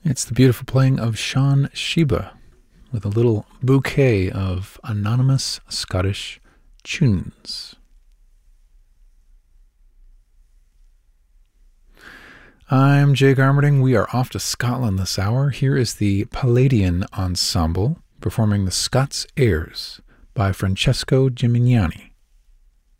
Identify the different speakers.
Speaker 1: It's the beautiful playing of Sean Sheba with a little bouquet of anonymous Scottish tunes. I'm Jake Armerding. We are off to Scotland this hour. Here is the Palladian Ensemble performing the Scots Airs by Francesco Gimignani.